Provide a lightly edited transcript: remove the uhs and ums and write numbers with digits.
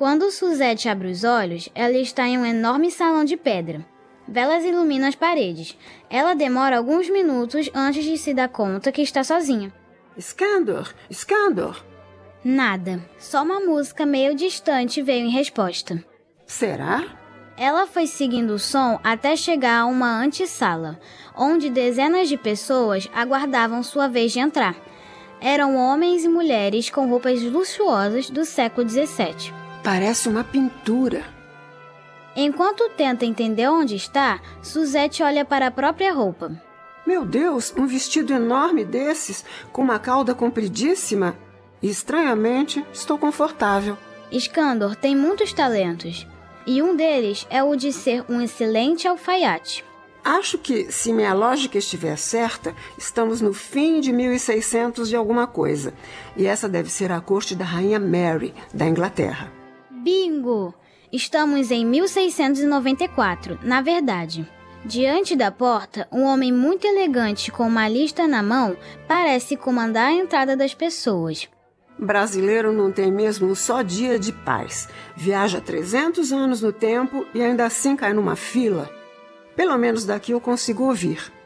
Quando Suzette abre os olhos, ela está em um enorme salão de pedra. Velas iluminam as paredes. Ela demora alguns minutos antes de se dar conta que está sozinha. Skandor! Skandor! Nada. Só uma música meio distante veio em resposta. Será? Ela foi seguindo o som até chegar a uma antessala, onde dezenas de pessoas aguardavam sua vez de entrar. Eram homens e mulheres com roupas luxuosas do século XVII. Parece uma pintura. Enquanto tenta entender onde está, Suzette olha para a própria roupa. Meu Deus, um vestido enorme desses, com uma cauda compridíssima. E, estranhamente, estou confortável. Skandor tem muitos talentos, e um deles é o de ser um excelente alfaiate. Acho que, se minha lógica estiver certa, estamos no fim de 1600 de alguma coisa. E essa deve ser a corte da Rainha Mary, da Inglaterra. Bingo! Estamos em 1694, na verdade. Diante da porta, um homem muito elegante com uma lista na mão parece comandar a entrada das pessoas. Brasileiro não tem mesmo um só dia de paz. Viaja 300 anos no tempo e ainda assim cai numa fila. Pelo menos daqui eu consigo ouvir.